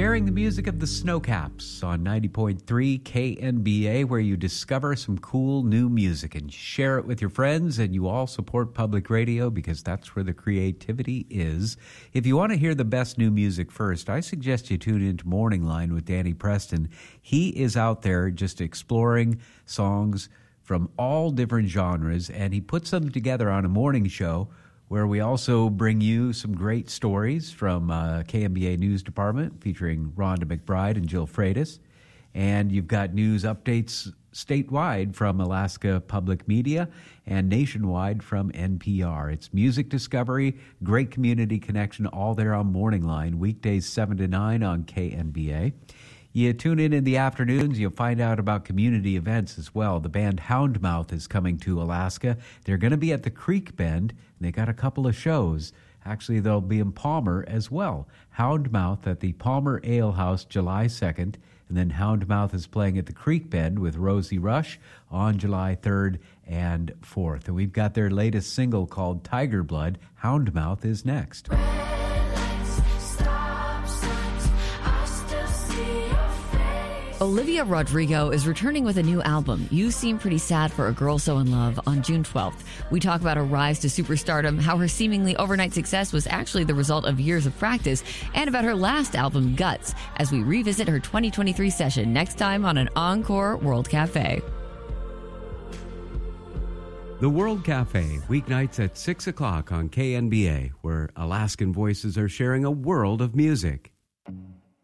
sharing the music of the Snowcaps on 90.3 KNBA, where you discover some cool new music and share it with your friends, and you all support public radio because that's where the creativity is. If you want to hear the best new music first, I suggest you tune into Morning Line with Danny Preston. He is out there just exploring songs from all different genres, and he puts them together on a morning show where we also bring you some great stories from KNBA News Department featuring Rhonda McBride and Jill Freitas. And you've got news updates statewide from Alaska Public Media and nationwide from NPR. It's music discovery, great community connection, all there on Morning Line, weekdays 7 to 9 on KNBA. You tune in the afternoons, you'll find out about community events as well. The band Houndmouth is coming to Alaska. They're going to be at the Creek Bend, and they got a couple of shows. Actually, they'll be in Palmer as well. Houndmouth at the Palmer Ale House July 2nd, and then Houndmouth is playing at the Creek Bend with Rosie Rush on July 3rd and 4th. And we've got their latest single called Tiger Blood. Houndmouth is next. Olivia Rodrigo is returning with a new album, You Seem Pretty Sad for a Girl So in Love, on June 12th. We talk about her rise to superstardom, how her seemingly overnight success was actually the result of years of practice, and about her last album, Guts, as we revisit her 2023 session next time on an Encore World Cafe. The World Cafe, weeknights at 6 o'clock on KNBA, where Alaskan voices are sharing a world of music.